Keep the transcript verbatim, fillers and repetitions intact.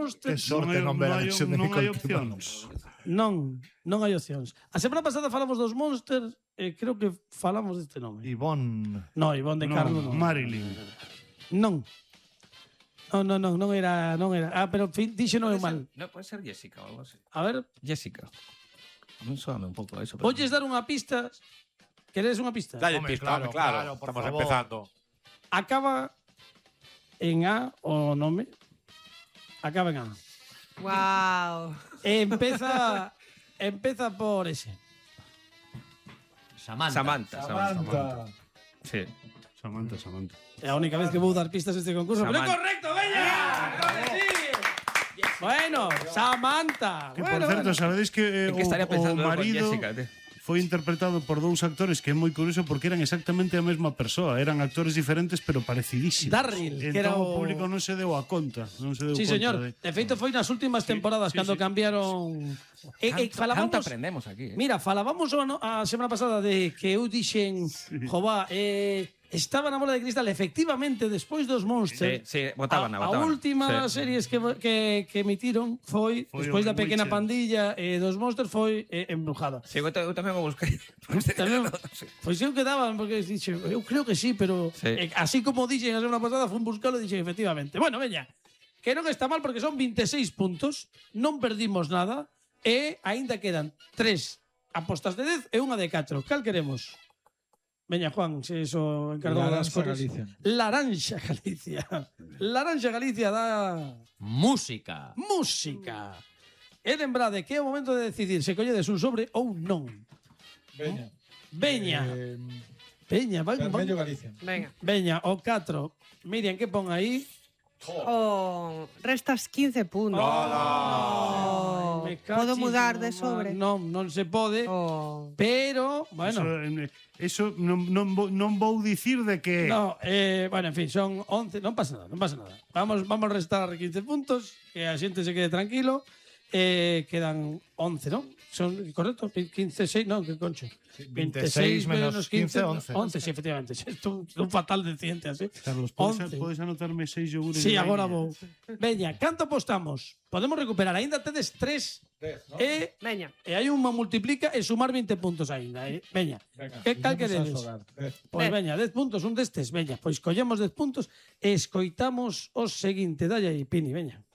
Monsters. Que sorte non ver a versión de non hai Nicole Kidman. opcións. Non, non hai opcións. A semana pasada falamos dos Monsters e creo que falamos deste nome. Ivonne. No, Ivonne de Carlo non. Marilyn. Non. Non, non, non, non era, non era. Ah, pero fin, dixe non é mal. No, puede ser Jessica o algo así. A ver, Jessica. A mí suame un pouco a eso. pero- volles dar unha pista? Queredes unha pista? Dalle Home, pista, claro, home, claro. claro, por Estamos favor. empezando. Acaba en A o nome. Acaba en A. Wow. E empeza empeza por ese. Samantha. Samantha. Samantha. Sí. Samantha, Samantha. É a única vez que vou dar pistas este concurso. Pero é Samantha. correcto, veña. Claro que sí. Bueno, Samantha. Que, bueno, por certo, bueno. sabedes que eh, Es que estaría o, o pensando con marido Jessica, tío. foi interpretado por dous actores que é moi curioso porque eran exactamente a mesma persoa. Eran actores diferentes, pero parecidísimos. Darryl, que Entón era o o- público non se deu a conta. Non se deu Sí, conta señor. de... De feito foi nas últimas Sí, temporadas sí, cando sí. cambiaron. E, e Canto- falábamos. canto aprendemos aquí, eh. Mira, falábamos a, no- a semana pasada de que eu dixen, jova, eh, estaba na bola de cristal, efectivamente, despois dos Monsters. Sí, sí, botaban, a, botaban. a última Sí. series que, que, que emitiron foi, Foi despois o da pequena Witcher. pandilla e dos Monsters foi eh, Embrujada. Sí, eu, ta- eu tamén o busquei. Tamén, Sí. pois eu quedaban, porque dixe, eu creo que sí, pero Sí. eh, así como dixen a semana pasada, fun buscalo e dixen, efectivamente. Bueno, veña, que non está mal porque son veintiséis puntos, non perdimos nada e aínda quedan tres apostas de dez e unha de catro. Cal queremos? Veña, Juan, se iso encargado das Laranxa cores. Galicia. Laranxa Galicia. Laranxa Galicia da Música. música. E lembrade que é o momento de decidir se colledes un sobre ou non. Veña. Veña. Eh, Veña, van, van. Vermello Galicia. Venga. Veña, o catro. Miriam, que pon aí? Oh, restas quince puntos. Oh. Me cachis Podo mudar na de mar. sobre. Non, non se pode. Oh. Pero, Eso, bueno. eh, eso non, non, vou- non vou dicir de que... No, eh, bueno, en fin, son once, non pasa nada, non pasa nada. Vamos vamos a restar quince puntos, que a xente se quede tranquilo. Eh, quedan once, ¿no? Son correcto, quince, seis, no, que concho. veintiséis menos quince, once. once, sí, efectivamente. Estou un fatal de ciencias, eh. Carlos, podes, once. podes anotarme seis yogures? Sí, de agora vainilla? vou. Veña, canto apostamos? Podemos recuperar, aínda tedes tres. E, Veña. e hai unha multiplica e sumar vinte puntos aínda, eh? Veña. Venga, Que cal vamos a queredes? xogar. Dez. Pois Dez. veña, dez puntos, un destes, veña. Pois collemos dez puntos e escoitamos o seguinte. Dalle aí, Pini, veña.